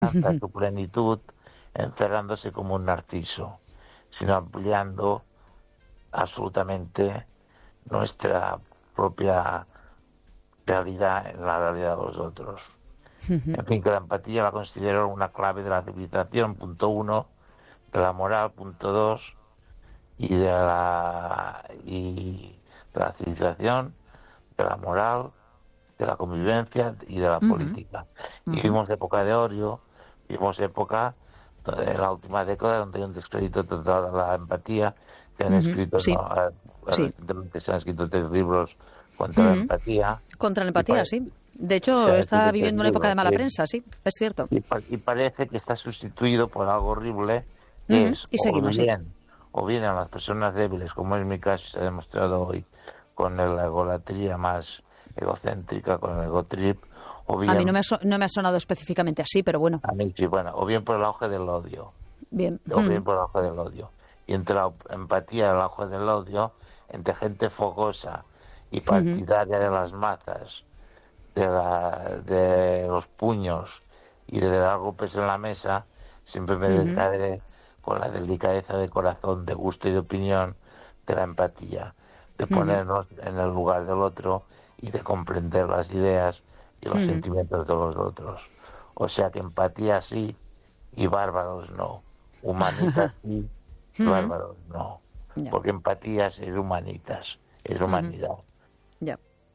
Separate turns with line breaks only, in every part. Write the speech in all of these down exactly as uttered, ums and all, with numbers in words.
hasta su plenitud, encerrándose como un narciso, sino ampliando absolutamente nuestra propia realidad en la realidad de los otros. En fin, que la empatía la considero una clave de la civilización, punto uno, de la moral, punto dos, y de la, y de la civilización, de la moral, de la convivencia y de la uh-huh. política. Uh-huh. Y vimos época de odio, vimos época en la última década donde hay un descrédito total de la empatía, que han uh-huh. escrito,
sí.
¿no?
Sí.
Recientemente se han escrito tres libros contra uh-huh. la empatía.
Contra la empatía, pare... sí. De hecho, está viviendo una época de mala sí. prensa, sí, es cierto.
Y, pa- y parece que está sustituido por algo horrible, que uh-huh. es
y seguimos,
o bien,
sí.
o bien a las personas débiles, como es mi caso, se ha demostrado hoy, con la egolatría más egocéntrica, con el egotrip, o bien...
A mí no me, ha so- no me ha sonado específicamente así, pero bueno.
A mí sí, bueno, o bien por el auge del odio.
Bien.
O uh-huh. bien por el auge del odio. Y entre la empatía y el auge del odio, entre gente fogosa y partidaria uh-huh. de las mazas, de, la, de los puños y de dar golpes en la mesa, siempre me uh-huh. decaeré con la delicadeza de corazón, de gusto y de opinión de la empatía, de ponernos uh-huh. en el lugar del otro y de comprender las ideas y los uh-huh. sentimientos de los otros. O sea que empatía sí y bárbaros no. Humanitas sí y uh-huh. bárbaros no. Yeah. Porque empatía es ser humanitas, es humanidad.
Ya.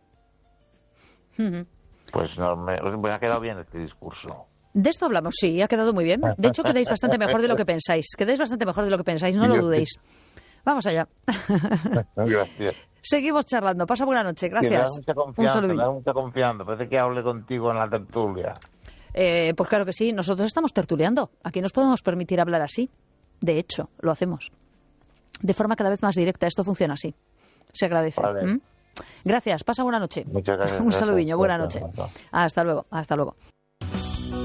Yeah. Uh-huh.
Pues no, me, me ha quedado bien este discurso.
De esto hablamos, sí, ha quedado muy bien. De hecho, quedáis bastante mejor de lo que pensáis. Quedáis bastante mejor de lo que pensáis, no lo dudéis. Vamos allá.
Gracias.
Seguimos charlando. Pasa buena noche, gracias.
Sí, me da mucha confianza, me da mucha confianza. Parece que hable contigo en la tertulia.
Eh, pues claro que sí, nosotros estamos tertuleando. Aquí nos podemos permitir hablar así. De hecho, lo hacemos. De forma cada vez más directa. Esto funciona así. Se agradece.
Vale.
¿Mm? Gracias, pasa buena noche.
Muchas gracias.
Un saludinho, buena noche. Hasta luego, hasta luego.